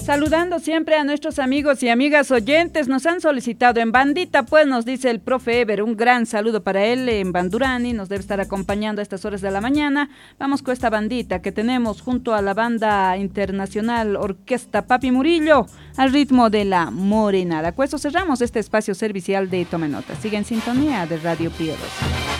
Saludando siempre a nuestros amigos y amigas oyentes, nos han solicitado en bandita, pues nos dice el profe Ever, un gran saludo para él en Bandurani, nos debe estar acompañando a estas horas de la mañana. Vamos con esta bandita que tenemos junto a la banda internacional Orquesta Papi Murillo, al ritmo de la morenada. Con eso cerramos este espacio servicial de Tome Nota. Sigue en sintonía de Radio Pío 12.